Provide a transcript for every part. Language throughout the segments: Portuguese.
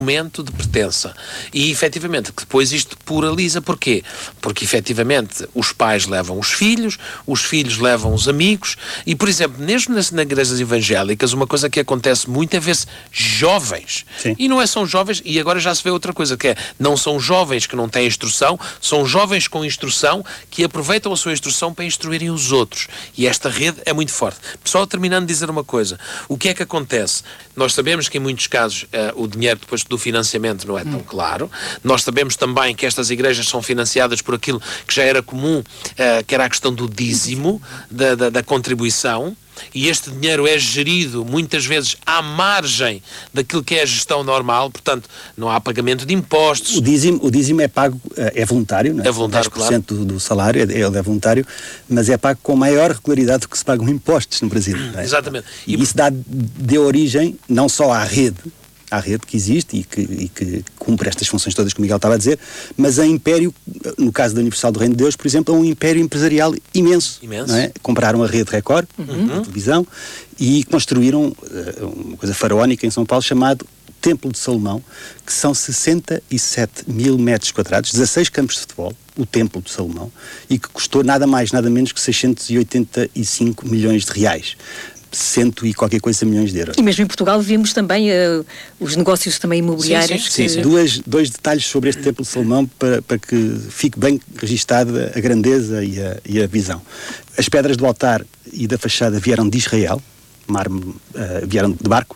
momento de pertença. E, efetivamente, que depois isto pluraliza. Porquê? Porque, efetivamente, os pais levam os filhos levam os amigos, e, por exemplo, mesmo nas igrejas evangélicas, uma coisa que acontece muito é ver-se jovens. Sim. E não é são jovens, e agora já se vê outra coisa, que é, não são jovens que não têm instrução, são jovens com instrução que aproveitam a sua instrução para instruírem os outros. E esta rede é muito forte. Só terminando de dizer uma coisa, o que é que acontece? Nós sabemos que em muitos casos o dinheiro depois do financiamento não é tão claro. Nós sabemos também que estas igrejas são financiadas por aquilo que já era comum, que era a questão do dízimo, da contribuição, e este dinheiro é gerido muitas vezes à margem daquilo que é a gestão normal, portanto não há pagamento de impostos. O dízimo é pago, é voluntário, não é? É voluntário, 10% claro. do salário, ele é voluntário, mas é pago com maior regularidade do que se pagam impostos no Brasil. Não é? Exatamente. E isso deu origem não só à rede que existe e que cumpre estas funções todas que o Miguel estava a dizer, mas a império, no caso da Universal do Reino de Deus, por exemplo, é um império empresarial imenso. Não é? Compraram a Rede Record, de televisão, e construíram uma coisa faraónica em São Paulo chamado Templo de Salomão, que são 67 mil metros quadrados, 16 campos de futebol, o Templo de Salomão, e que custou nada mais, nada menos que 685 milhões de reais. 100 e qualquer coisa milhões de euros. E mesmo em Portugal vimos também os negócios também imobiliários. Sim. Dois detalhes sobre este Templo de Salomão para que fique bem registada a grandeza e a visão. As pedras do altar e da fachada vieram de Israel, mármore, vieram de barco,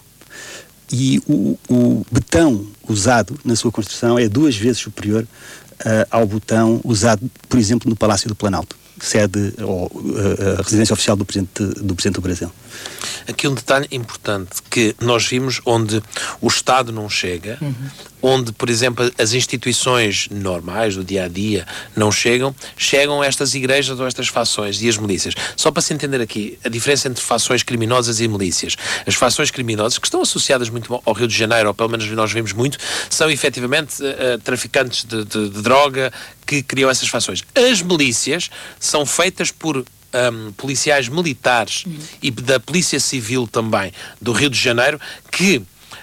e o betão usado na sua construção é 2 vezes superior ao betão usado, por exemplo, no Palácio do Planalto, sede ou a residência oficial do Presidente do Brasil. Aqui um detalhe importante que nós vimos onde o Estado não chega, onde, por exemplo, as instituições normais do dia-a-dia não chegam estas igrejas ou estas fações e as milícias. Só para se entender aqui a diferença entre fações criminosas e milícias. As fações criminosas, que estão associadas muito ao Rio de Janeiro, ou pelo menos nós vimos muito, são efetivamente traficantes de droga que criam essas fações. As milícias são feitas por policiais militares e da Polícia Civil também do Rio de Janeiro, que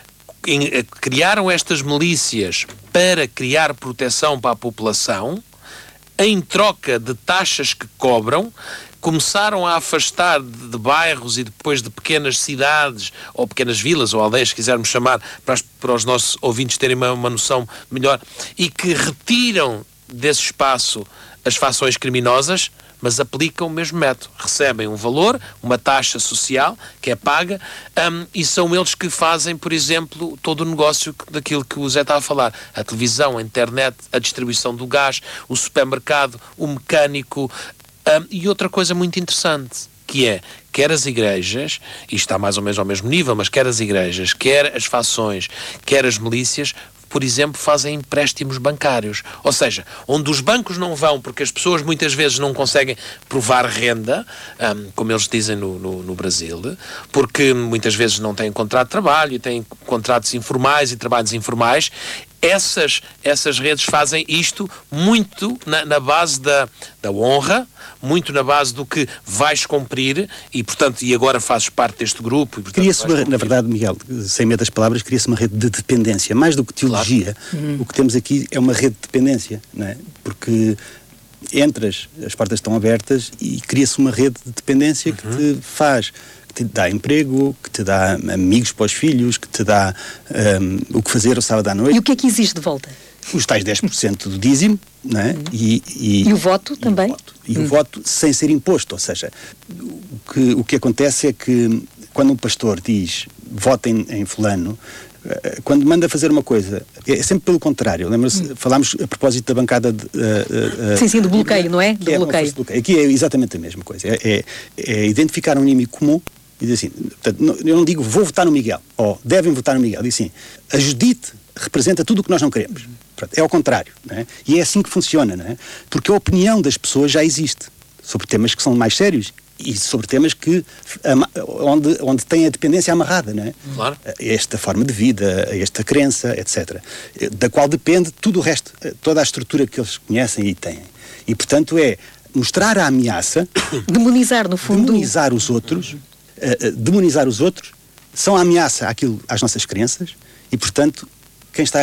criaram estas milícias para criar proteção para a população, em troca de taxas que cobram, começaram a afastar de bairros e depois de pequenas cidades, ou pequenas vilas, ou aldeias, se quisermos chamar, para os nossos ouvintes terem uma noção melhor, e que retiram desse espaço as fações criminosas, mas aplicam o mesmo método. Recebem um valor, uma taxa social que é paga, e são eles que fazem, por exemplo, todo o negócio daquilo que o Zé estava a falar. A televisão, a internet, a distribuição do gás, o supermercado, o mecânico, e outra coisa muito interessante, que é, quer as igrejas, e está mais ou menos ao mesmo nível, mas quer as igrejas, quer as fações, quer as milícias, por exemplo, fazem empréstimos bancários. Ou seja, onde os bancos não vão, porque as pessoas muitas vezes não conseguem provar renda, como eles dizem no Brasil, porque muitas vezes não têm contrato de trabalho, têm contratos informais e trabalhos informais. Essas redes fazem isto muito na base da honra, muito na base do que vais cumprir e, portanto, e agora fazes parte deste grupo. E, portanto, cria-se, na verdade, Miguel, sem medo das palavras, cria-se uma rede de dependência. Mais do que teologia, claro. O que temos aqui é uma rede de dependência, não é? Porque entras, as portas estão abertas e cria-se uma rede de dependência que te faz... que te dá emprego, que te dá amigos para os filhos, que te dá o que fazer o sábado à noite. E o que é que existe de volta? Os tais 10% do dízimo, não é? E o voto também? O voto sem ser imposto, ou seja, o que acontece é que quando um pastor diz votem em fulano, quando manda fazer uma coisa, é sempre pelo contrário. Lembra-se, falámos a propósito da bancada sim, do bloqueio, não é? Do bloqueio. Aqui é exatamente a mesma coisa. É identificar um inimigo comum e dizer assim, portanto, eu não digo vou votar no Miguel, ou devem votar no Miguel, digo assim, a Judite representa tudo o que nós não queremos. Portanto, é ao contrário, não é? E é assim que funciona, não é? Porque a opinião das pessoas já existe sobre temas que são mais sérios e sobre temas que onde tem a dependência amarrada, não é? Claro. Esta forma de vida, esta crença, etc. Da qual depende tudo o resto, toda a estrutura que eles conhecem e têm. E, portanto, é mostrar a ameaça... Demonizar, no fundo. Demonizar os outros são a ameaça às nossas crenças e, portanto, quem está